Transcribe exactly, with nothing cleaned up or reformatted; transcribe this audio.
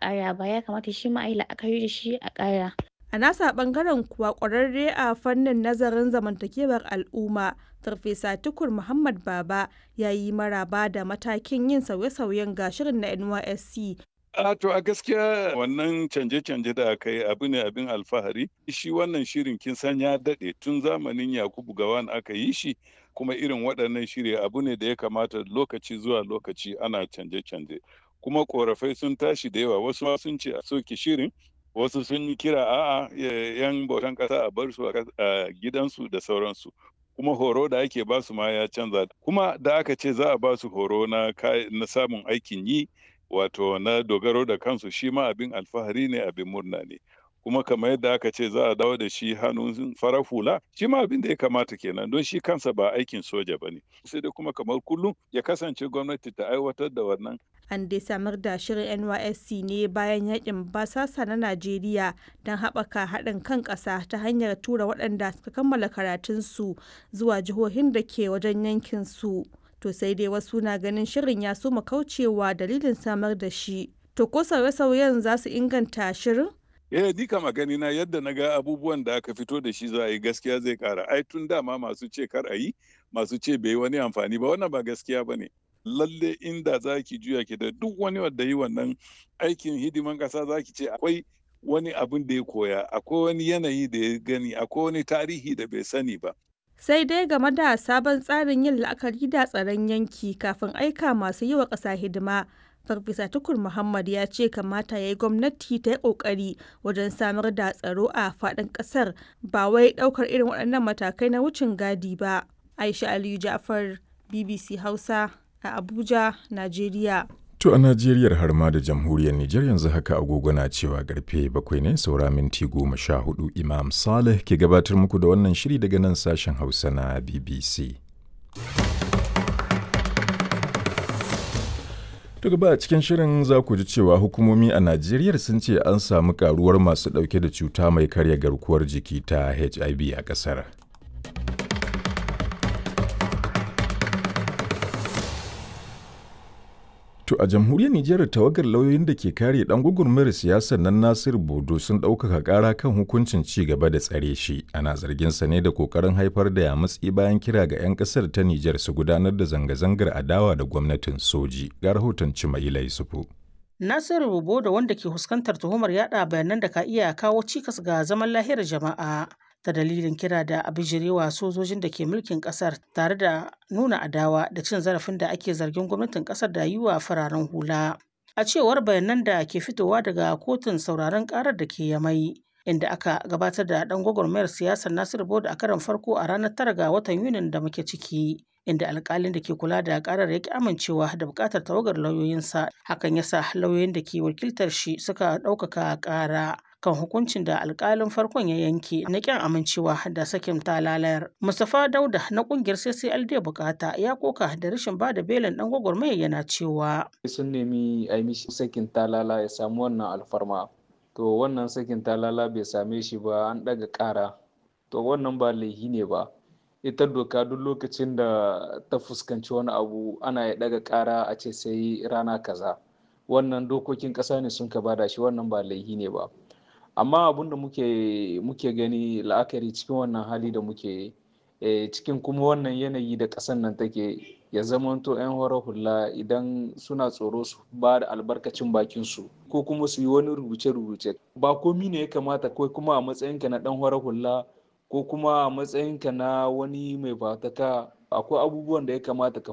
ƙara ba, ya kamata shi ma a yi la'akari da shi a ƙara. A nasa ɓangaren kuwa ƙwararre a fannin nazarin zamantakewar al'umma Farfesa Tukur Muhammad Baba ya yi maraba da matakin yin sauye-sauyen ga shirin na N Y S C. A to a gaskiya wannan canje-canje da aka yi abu ne abin alfahari. Shi wannan shirin kin san ya daɗe tun zamanin Yakubu Gawan aka yi shi, kuma irin waɗannan shiri abu ne da ya kamata lokaci zuwa lokaci ana canje-canje. Kuma ƙorafai sun tashi da yawa, wasu sun ce a soke shirin, wasu sun yi kira a'a yan bautan ƙasa a bar su a gidansu da sauransu. Kuma horo da ake ba su ma ya canza. Kuma da aka ce za a ba su horo na samun aikin yi, wato na dogaro da kansu, shi ma abin alfahari ne, abin murna ne. Kuma kamar yadda aka ce za a dawo da shi hannun farar hula, shi ma abin da ya kamata kenan, don shi kansa ba aikin soja ba ne. Sai dai kuma kamar kullum ya kasance gwamnati ta aiwatar da wannan. An dai samar da shirin N Y S C ne bayan yakin basasa na Najeriya don haɓaka haɗin kan ƙasa ta hanyar tura waɗanda suka kammala karatunsu zuwa jihohin da ke wajen yankin su. To sai dai wasu na ganin shirin ya soma kaucewa dalilin samar da shi. To ko sauye-sauyen za su inganta shirin? Eh, ni kama gani na yadda na ga abubuwan da aka fito da shi za a yi, gaskiya zai ƙara. Ai tun dama masu ce kar a yi, masu ce bai wani amfani ba, wannan ba gaskiya ba ne. Lalle inda za ki juya ki da duk wani wanda yi wannan aikin hidiman ƙasa, za ki ce akwai wani abin da ya koya, akwai wani yanayi da ya gani, akwai wani tarihi da bai sani ba. Sai dai game da sabon tsarin yin la'akari da tsaron yanki kafin aika masu yi wa ƙasa hidima, Farfesa Tukur Muhammad ya ce kamata ya yi gwamnati ta yi ƙoƙari wajen samar da tsaro a faɗin ƙasar, ba wai ɗaukar irin waɗannan matakai na wucin gadi ba. Aisha Aliyu Ja'far, B B C Hausa a Abuja, Najeriya. To a Najeriyar har ma da jamhuriyar Nijar yanzu haka agogo na cewa karfe bakwai ne saura minti goma sha hudu. Imam Saleh ke gabatar muku da wannan shiri daga nan sashen Hausa na B B C. To gaba a cikin shirin za ku ji cewa hukumomi a Najeriya sun ce an samu karuwar masu ɗauke da cuta mai karya garkuwar jiki ta H I V a ƙasar. To a jamhuriyar Nijar tawagar lauyoyin da ke kare ɗan gwagwarmayar siyasar nan Nasiru Bodo sun ɗaukaka ƙara kan hukuncin ci gaba da tsare shi. Ana zargin sa ne da ƙoƙarin haifar da yamutsi bayan kira ga 'yan ƙasar ta Nijar su gudanar da zanga-zangar adawa da gwamnatin soji. Ga rahoton Cimaila Yusufu. Nasiru Bodo, wanda ke fuskantar tuhumar yaɗa bayanan da ka iya kawo cikas ga zaman lahiyar jama'a ta dalilin kira da abijirewa sojojin da ke mulkin kasar, tare da nuna adawa da cin zarafin da ake zargin gwamnatin kasar da yi wa fararen hula. A cewar bayanan da ke fitowa daga kotun sauraron karar da ke Yamai, inda aka gabatar da dan gwagwarmayar siyasar Nasiru Bodo a karon farko a ranar tara ga watan Yunin da muke ciki, inda alkalin da ke kula da karar ya ki amincewa da bukatar tawagar lauyoyinsa. Hakan yasa lauyoyin da ke wakiltar shi suka ɗaukaka kara kan hukuncin da alkalin farkon ya yanke na kyan amincewa da sakin talalayar. Mustapha Dauda na kungiyar C C L D Bukata ya koka da rashin bada belin dan gwagwarmaya, yana cewa sun nemi a yi mishi sakin talala ya samu wannan alfarma, to wannan sakin talala bai same shi ba, an daga kara. To wannan ba laihi ne ba, ita doka duk lokacin da ta fuskanci wani abu ana ya daga kara a ce sai rana kaza. Wannan dokokin kasa ne sun ka bada shi, wannan ba laihi ne ba. Amma abin da muke muke gani la'akari cikin wannan hali da muke e, cikin kuma wannan yanayi da ƙasar nan take, ya zamanto 'yan horar hula idan suna tsoro su ba da albarkacin bakin su ko kuma su yi wani rubuce-rubuce, ba komi ne ya kamata ko kuma a matsayinka na ɗan horar hula ko kuma a matsayinka na wani mai fataka, akwai abubuwan da ya kamata ka